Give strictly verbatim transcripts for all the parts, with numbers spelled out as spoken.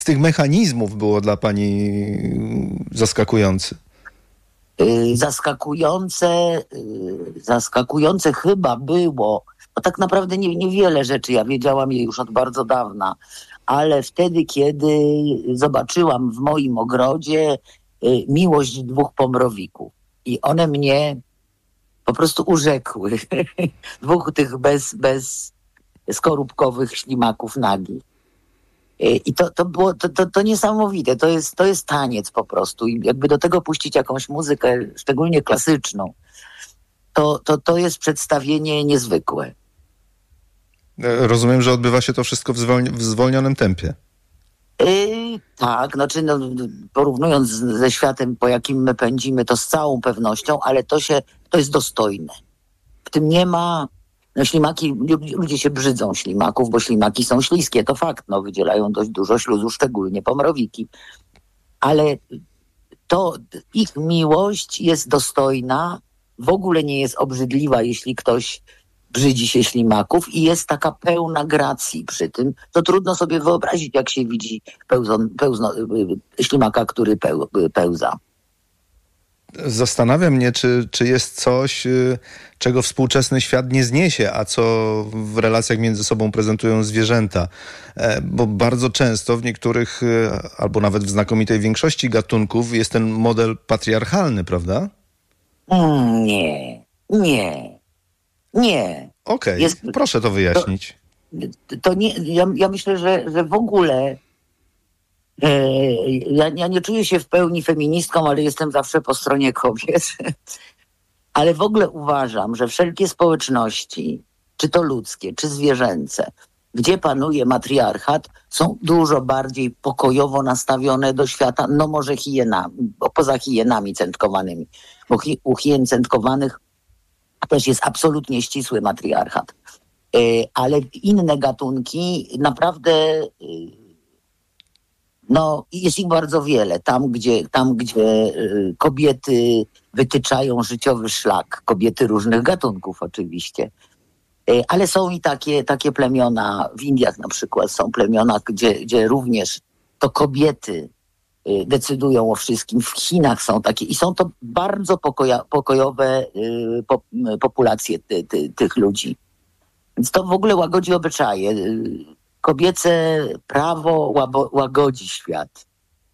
z tych mechanizmów było dla pani zaskakujący? Yy, zaskakujące, yy, zaskakujące chyba było, no tak naprawdę nie, niewiele rzeczy, ja wiedziałam je już od bardzo dawna, ale wtedy, kiedy zobaczyłam w moim ogrodzie yy, miłość dwóch pomrowików i one mnie po prostu urzekły. Dwóch tych bez, bez skorupkowych ślimaków nagich. I to, to było to, to, to niesamowite. To jest, to jest taniec po prostu. I jakby do tego puścić jakąś muzykę, szczególnie klasyczną, to, to, to jest przedstawienie niezwykłe. Rozumiem, że odbywa się to wszystko w, zwolni- w zwolnionym tempie. Yy, tak, znaczy no, porównując z, ze światem, po jakim my pędzimy, to z całą pewnością, ale to się, to jest dostojne. W tym nie ma, no ślimaki, ludzie się brzydzą ślimaków, bo ślimaki są śliskie, to fakt, no wydzielają dość dużo śluzu, szczególnie pomrowiki. Ale to ich miłość jest dostojna, w ogóle nie jest obrzydliwa, jeśli ktoś brzydzi się ślimaków i jest taka pełna gracji przy tym. To trudno sobie wyobrazić, jak się widzi pełzon, pełzno, ślimaka, który peł, pełza. Zastanawia mnie, czy, czy jest coś, czego współczesny świat nie zniesie, a co w relacjach między sobą prezentują zwierzęta. Bo bardzo często w niektórych, albo nawet w znakomitej większości gatunków jest ten model patriarchalny, prawda? Mm, nie, nie, nie. Okej, okay. Jest, proszę to wyjaśnić. To, to nie, ja, ja myślę, że, że w ogóle Ja, ja nie czuję się w pełni feministką, ale jestem zawsze po stronie kobiet. Ale w ogóle uważam, że wszelkie społeczności, czy to ludzkie, czy zwierzęce, gdzie panuje matriarchat, są dużo bardziej pokojowo nastawione do świata, no może hienami, poza hienami centkowanymi. Bo hi, u hien centkowanych też jest absolutnie ścisły matriarchat. Ale inne gatunki naprawdę... No, jest ich bardzo wiele. Tam, gdzie, tam, gdzie y, kobiety wytyczają życiowy szlak, kobiety różnych gatunków oczywiście. Y, ale są i takie, takie plemiona, w Indiach na przykład są plemiona, gdzie, gdzie również to kobiety y, decydują o wszystkim. W Chinach są takie i są to bardzo pokoja, pokojowe y, po, y, populacje ty, ty, tych ludzi. Więc to w ogóle łagodzi obyczaje. Y, Kobiece prawo łabo, łagodzi świat.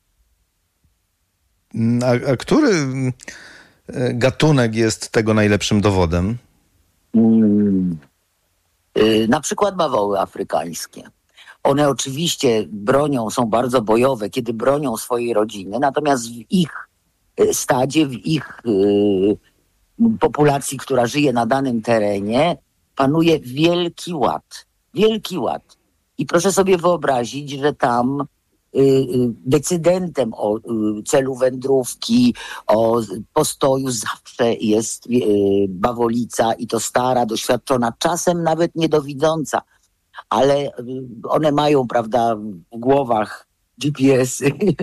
A, a który gatunek jest tego najlepszym dowodem? Hmm. Yy, na przykład bawoły afrykańskie. One oczywiście bronią, są bardzo bojowe, kiedy bronią swojej rodziny, natomiast w ich stadzie, w ich yy, populacji, która żyje na danym terenie, panuje wielki ład. Wielki ład. I proszę sobie wyobrazić, że tam y, y, decydentem o y, celu wędrówki, o postoju zawsze jest y, bawolica i to stara, doświadczona, czasem nawet niedowidząca, ale y, one mają, prawda, w głowach G P S-y.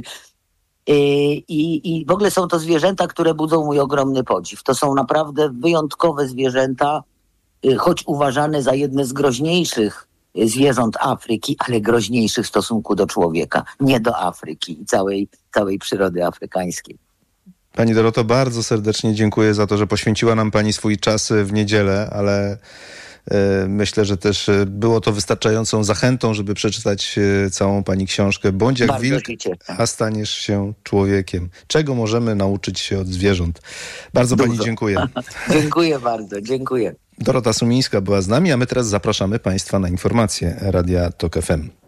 I, I w ogóle są to zwierzęta, które budzą mój ogromny podziw. To są naprawdę wyjątkowe zwierzęta, y, choć uważane za jedne z groźniejszych zwierząt Afryki, ale groźniejszych w stosunku do człowieka, nie do Afryki i całej, całej przyrody afrykańskiej. Pani Doroto, bardzo serdecznie dziękuję za to, że poświęciła nam pani swój czas w niedzielę, ale y, myślę, że też było to wystarczającą zachętą, żeby przeczytać y, całą pani książkę Bądź jak bardzo wilk, a staniesz się człowiekiem. Czego możemy nauczyć się od zwierząt? Bardzo Dużo. Pani dziękuję. Dziękuję bardzo, dziękuję. Dorota Sumińska była z nami, a my teraz zapraszamy państwa na informacje Radia Tok F M.